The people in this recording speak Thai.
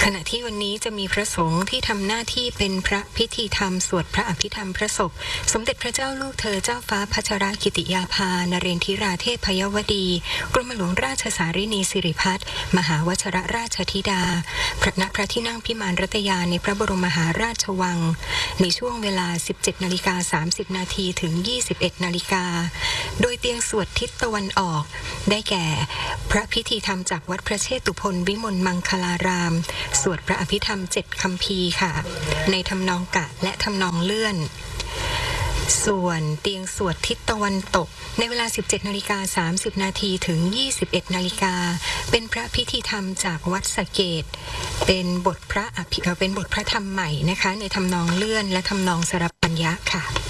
ขณะที่วันนี้จะมีพระสงฆ์ที่ทำหน้าที่เป็นพระพิธีธรรมสวดพระอภิธรรมพระศพสมเด็จพระเจ้าลูกเธอเจ้าฟ้าพัชรกิติยาภานเรนทิราเทพยวดีกรมหลวงราชสารินีสิริพัฒน์มหาวชรราชธิดาณพระที่นั่งพิมานรัตยาในพระบรมมหาราชวังในช่วงเวลา 17:30 นาทีถึง 21 นาฬิกาโดยเตียงสวดทิศตะวันออกได้แก่พระพิธีธรรมจากวัดพระเชตุพนวิมลมังคลารามสวดพระอภิธรรม7 คัมภีร์ค่ะในทำนองกะและทำนองเลื่อนส่วนเตียงสวดทิศตะวันตกในเวลา 17:30 นาทีถึง 21 นาฬิกาเป็นพระพิธีธรรมจากวัดสะเกษเป็นบทพระธรรมใหม่นะคะในทำนองเลื่อนและทำนองสรปัญญะค่ะ